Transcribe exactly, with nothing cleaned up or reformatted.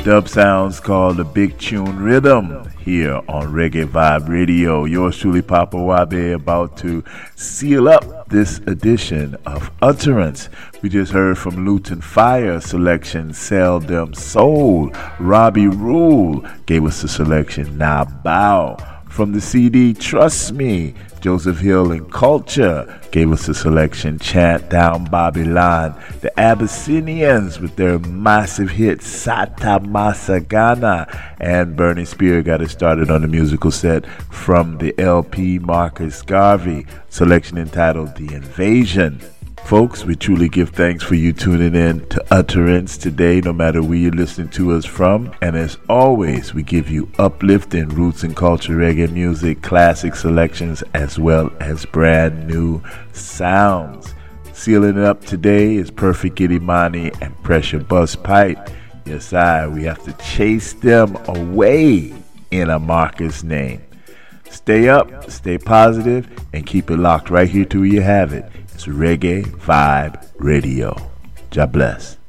Dub sounds called the Big Tune Rhythm here on Reggae Vibe Radio. Yours truly, Papa Wabe, about to seal up this edition of Utterance. We just heard from Luton Fire selection, Sell Them Soul. Robbie Rule gave us the selection, Now Bow. From the C D Trust Me, Joseph Hill and Culture gave us the selection, Chant Down Babylon. The Abyssinians with their massive hit, Sata Masagana. And Bernie Spear got us started on the musical set from the L P Marcus Garvey, selection entitled The Invasion. Folks, we truly give thanks for you tuning in to Utterance today, no matter where you're listening to us from. And as always, we give you uplifting roots and culture reggae music, classic selections, as well as brand new sounds. Sealing it up today is Perfect Giddimani and Pressure Bus Pipe. Yes, I, we have to chase them away in a Marcus name. Stay up, stay positive, and keep it locked right here till you have it. It's Reggae Vibe Radio. God bless.